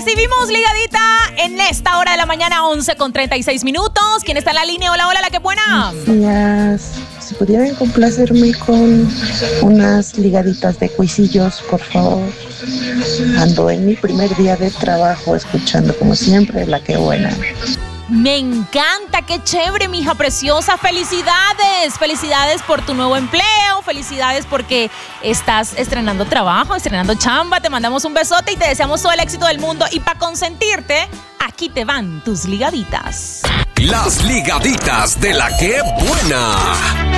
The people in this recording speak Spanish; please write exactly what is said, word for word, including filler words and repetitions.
Recibimos ligadita en esta hora de la mañana, once con treinta y seis minutos. ¿Quién está en la línea? Hola, hola, la que buena. Días. Si pudieran complacerme con unas ligaditas de cuisillos, por favor. Ando en mi primer día de trabajo escuchando como siempre la que buena. Me encanta, qué chévere, mija preciosa. Felicidades, felicidades por tu nuevo empleo, felicidades porque estás estrenando trabajo, estrenando chamba. Te mandamos un besote y te deseamos todo el éxito del mundo. Y para consentirte, aquí te van tus ligaditas. Las ligaditas de la que buena.